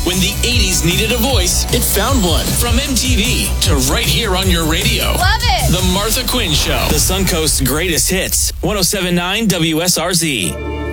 When the 80s needed a voice, it found one. From MTV to right here on your radio. Love it. The Martha Quinn Show. The Suncoast's greatest hits. 107.9 WSRZ.